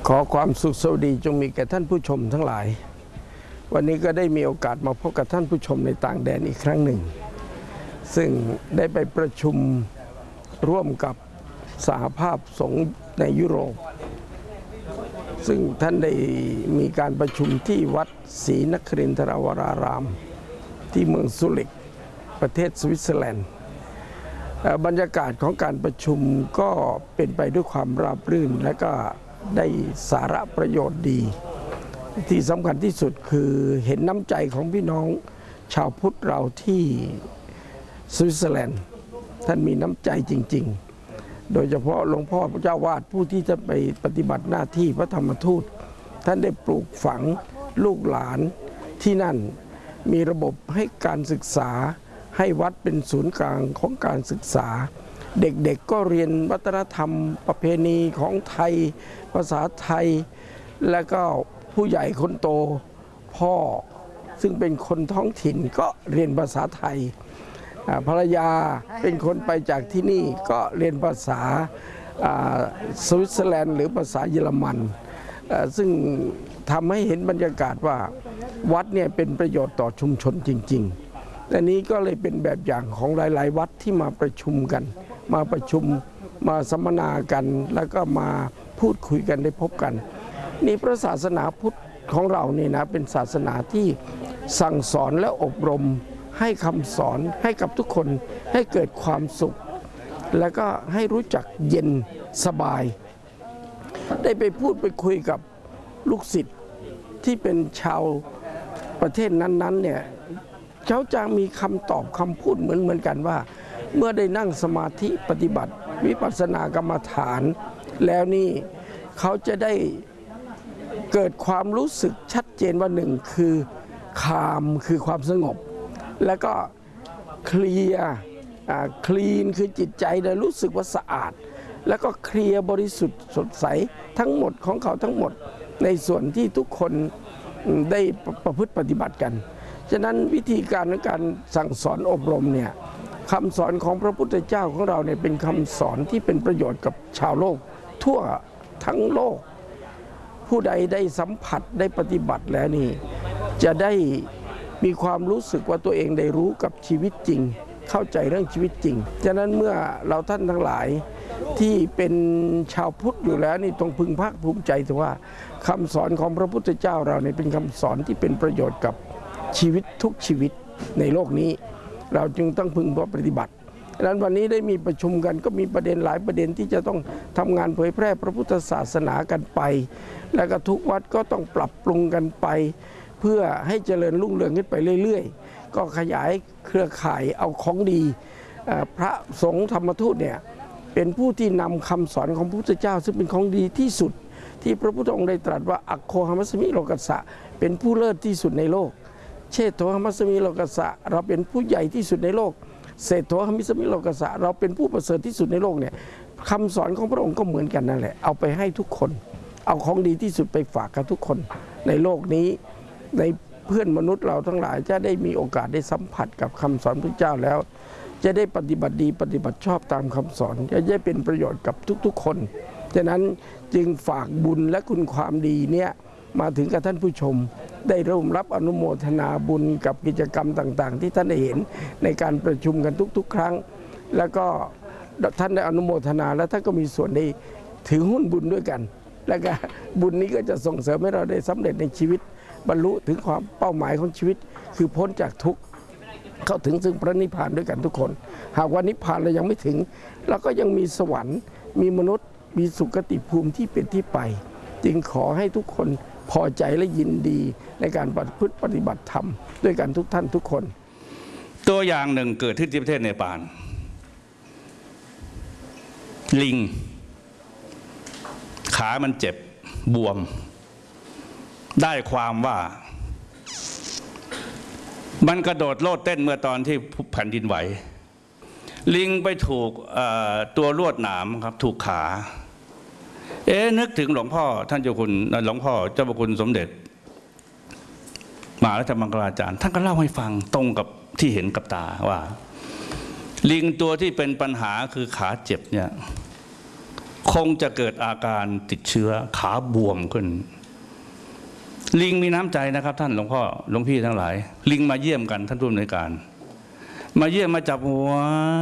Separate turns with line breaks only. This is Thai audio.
ขอความสุขสวัสดีจงมีแก่ท่านผู้ชมทั้งหลายวันนี้ก็ได้มีโอกาสมาพบกับท่านผู้ชมในต่างแดนอีกครั้งหนึ่งซึ่งได้ไปประชุมร่วมกับสหภาพสงฆ์ในยุโรปซึ่งท่านได้มีการประชุมที่วัดศรีนครินทราวรารามที่เมืองซูริกประเทศสวิตเซอร์แลนด์บรรยากาศของการประชุมก็เป็นไปด้วยความราบรื่นและก็ได้สาระประโยชน์ดีที่สำคัญที่สุดคือเห็นน้ำใจของพี่น้องชาวพุทธเราที่สวิตเซอร์แลนด์ท่านมีน้ำใจจริงๆโดยเฉพาะหลวงพ่อพระเจ้าวาดผู้ที่จะไปปฏิบัติหน้าที่พระธรรมทูตท่านได้ปลูกฝังลูกหลานที่นั่นมีระบบให้การศึกษาให้วัดเป็นศูนย์กลางของการศึกษาเด็กๆก็เรียนวัฒนธรรมประเพณีของไทยภาษาไทยและก็ผู้ใหญ่คนโตพ่อซึ่งเป็นคนท้องถิ่นก็เรียนภาษาไทยภรรยาเป็นคนไปจากที่นี่ก็เรียนภาษาสวิตเซอร์แลนด์หรือภาษาเยอรมันซึ่งทำให้เห็นบรรยากาศว่าวัดเนี่ยเป็นประโยชน์ต่อชุมชนจริงๆอันนี้ก็เลยเป็นแบบอย่างของหลายๆวัดที่มาประชุมกันมาประชุมมาสัมมนากันแล้วก็มาพูดคุยกันได้พบกันนี่พระศาสนาพุทธของเราเนี่ยนะเป็นศาสนาที่สั่งสอนและอบรมให้คำสอนให้กับทุกคนให้เกิดความสุขแล้วก็ให้รู้จักเย็นสบายได้ไปพูดไปคุยกับลูกศิษย์ที่เป็นชาวประเทศนั้นๆเนี่ยเขาจะมีคำตอบคำพูดเหมือนกันว่าเมื่อได้นั่งสมาธิปฏิบัติวิปัสสนากรรมฐานแล้วนี่เขาจะได้เกิดความรู้สึกชัดเจนว่าหนึ่งคือคามคือความสงบแล้วก็เคลียร์คลีนคือจิตใจได้รู้สึกว่าสะอาดแล้วก็เคลียร์บริสุทธิ์สดใสทั้งหมดของเขาทั้งหมดในส่วนที่ทุกคนได้ประพฤติปฏิบัติกันฉะนั้นวิธีการในการสั่งสอนอบรมเนี่ยคำสอนของพระพุทธเจ้าของเราเนี่ยเป็นคำสอนที่เป็นประโยชน์กับชาวโลกทั่วทั้งโลกผู้ใดได้สัมผัสได้ปฏิบัติแล้วนี่จะได้มีความรู้สึกว่าตัวเองได้รู้กับชีวิตจริงเข้าใจเรื่องชีวิตจริงฉะนั้นเมื่อเราท่านทั้งหลายที่เป็นชาวพุทธอยู่แล้วนี่ต้องพึงภาคภูมิใจถือว่าคำสอนของพระพุทธเจ้าเราเนี่ยเป็นคำสอนที่เป็นประโยชน์กับชีวิตทุกชีวิตในโลกนี้เราจึงต้องพึงปฏิบัติดังนั้นวันนี้ได้มีประชุมกันก็มีประเด็นหลายประเด็นที่จะต้องทำงานเผยแพร่พระพุทธศาสนากันไปแล้วก็ทุกวัดก็ต้องปรับปรุงกันไปเพื่อให้เจริญรุ่งเรืองขึ้นไปเรื่อยๆก็ขยายเครือข่ายเอาของดีพระสงฆ์ธรรมทูตเนี่ยเป็นผู้ที่นำคำสอนของพระพุทธเจ้าซึ่งเป็นของดีที่สุดที่พระพุทธองค์ได้ตรัสว่าอัคโคหมัสมิโลกัสสะเป็นผู้เลิศที่สุดในโลกเชตโธหมัสมิโลกัสสะเราเป็นผู้ใหญ่ที่สุดในโลกเศรษโธหมัสมิโลกัสสะเราเป็นผู้ประเสริฐที่สุดในโลกเนี่ยคำสอนของพระองค์ก็เหมือนกันนั่นแหละเอาไปให้ทุกคนเอาของดีที่สุดไปฝากกับทุกคนในโลกนี้ในเพื่อนมนุษย์เราทั้งหลายจะได้มีโอกาสได้สัมผัสกับคำสอนพระเจ้าแล้วจะได้ปฏิบัติดีปฏิบัติชอบตามคำสอนจะได้เป็นประโยชน์กับทุกๆคนฉะนั้นจึงฝากบุญและคุณความดีเนี่ยมาถึงกับท่านผู้ชมได้ร่วมรับอนุโมทนาบุญกับกิจกรรมต่างๆที่ท่านได้เห็นในการประชุมกันทุกๆครั้งแล้วก็ท่านได้อนุโมทนาแล้วท่านก็มีส่วนได้ถือหุ้นบุญด้วยกันแล้วก็บุญนี้ก็จะส่งเสริมให้เราได้สำเร็จในชีวิตบรรลุถึงความเป้าหมายของชีวิตคือพ้นจากทุกข์เข้าถึงซึ่งพระนิพพานด้วยกันทุกคนหากว่านิพพานเรายังไม่ถึงเราก็ยังมีสวรรค์มีมนุษย์มีสุคติภูมิที่เป็นที่ไปจึงขอให้ทุกคนพอใจและยินดีในการปฏิบัติธรรมด้วยกันทุกท่านทุกคน
ตัวอย่างหนึ่งเกิดขึ้นที่ประเทศเนปาลลิงขามันเจ็บบวมได้ความว่ามันกระโดดโลดเต้นเมื่อตอนที่แผ่นดินไหวลิงไปถูกตัวลวดหนามครับถูกขานึกถึงหลวงพ่อท่านเจ้าคุณหลวงพ่อเจ้าพระคุณสมเด็จมหาราชมังคลาจารย์ท่านก็เล่าให้ฟังตรงกับที่เห็นกับตาว่าลิงตัวที่เป็นปัญหาคือขาเจ็บเนี่ยคงจะเกิดอาการติดเชื้อขาบวมขึ้นลิงมีน้ำใจนะครับท่านหลวงพ่อหลวงพี่ทั้งหลายลิงมาเยี่ยมกันท่านผู้อำนวยการมาเยี่ยมมาจับหัว